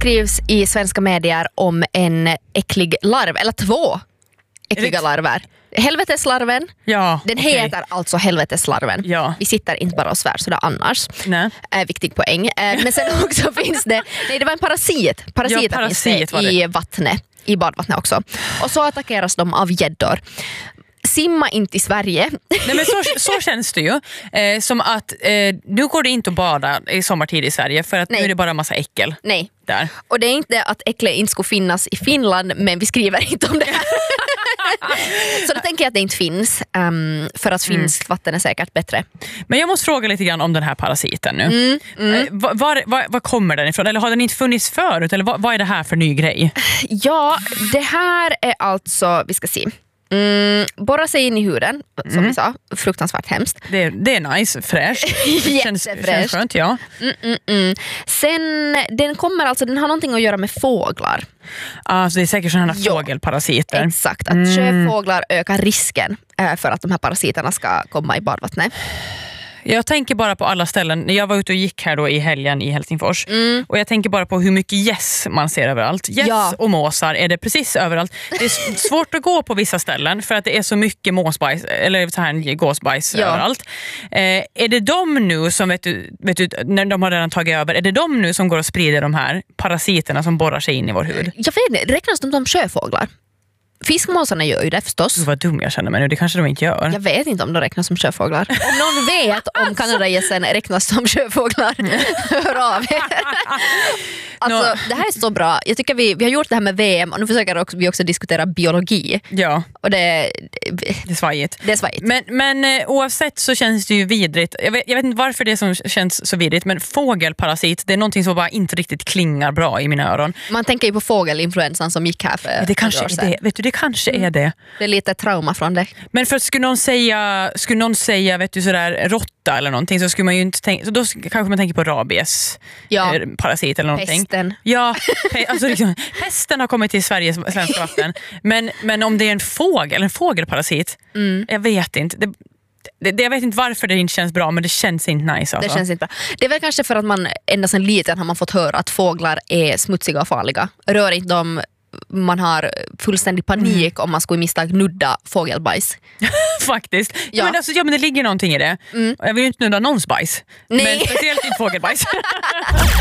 skrivs i svenska medier om en äcklig larv, eller 2 äckliga larver. Helveteslarven, den heter alltså helveteslarven. Ja. Vi sitter inte bara och svär sådär annars. Viktig poäng. Men sen också finns det, det var en parasit. Parasiter finns det i vattnet, i badvattnet också. Och så attackeras de av gäddor. Simma inte i Sverige. Nej, men så känns det ju. Som att nu går det inte att bada i sommartid i Sverige för att nu är det bara en massa äckel. Nej. Där. Och det är inte att äcklet inte skulle finnas i Finland, men vi skriver inte om det här. Så då tänker jag att det inte finns, för att finskt vatten är säkert bättre. Men jag måste fråga lite grann om den här parasiten nu. Var kommer den ifrån? Eller har den inte funnits förut? Eller vad är det här för ny grej? Ja, det här är alltså, vi ska se. Borra sig in i huden, som vi sa. Fruktansvärt hemskt. Det är nice, fräscht. Känns skönt, ja. Sen, den har någonting att göra med fåglar. Alltså det är säkert sådana här fågelparasiter. Exakt, att sjöfåglar ökar risken för att de här parasiterna ska komma i badvattnet. Jag tänker bara på alla ställen. Jag var ute och gick här då i helgen i Helsingfors. Och jag tänker bara på hur mycket gäss man ser överallt. Gäss och måsar är det precis överallt. Det är svårt att gå på vissa ställen för att det är så mycket måsbajs eller så här gåsbajs överallt. Är det de nu som vet du, när de har redan tagit över, är det de nu som går och sprider de här parasiterna som borrar sig in i vår hud? Jag vet inte, räknas de som sjöfåglar? Fiskmåsarna gör ju det förstås. Vad dum jag känner mig nu, det kanske de inte gör. Jag vet inte om de räknas som sjöfåglar. Om någon vet om kanadagässen räknas som sjöfåglar, hör av er. Alltså, det här är så bra. Jag tycker vi har gjort det här med VM och nu försöker vi också diskutera biologi. Ja. Och det är svajigt. Det är svajigt. Men oavsett så känns det ju vidrigt. Jag vet inte varför det som känns så vidrigt, men fågelparasit, det är någonting som bara inte riktigt klingar bra i mina öron. Man tänker ju på fågelinfluensan som gick här för det kanske är det. Vet du, det kanske är det. Det är lite trauma från det. Men för att skulle någon säga vet du, sådär råtta eller någonting, så skulle man ju inte tänka, så då kanske man tänker på rabies parasit eller någonting. Pesten. Ja, alltså liksom, pesten har kommit till Sveriges svenska vatten. Men om det är en fågel eller en fågelparasit, jag vet inte. Jag vet inte varför det inte känns bra, men det känns inte nice. Alltså. Det känns inte bra. Det är väl kanske för att man ända sedan liten har man fått höra att fåglar är smutsiga och farliga. Rör inte dem. Man har fullständig panik om man skulle misstag nudda fågelbajs. Faktiskt. Ja. Men det ligger någonting i det. Jag vill ju inte nudda någons bajs. Nej. Men speciellt inte fågelbajs.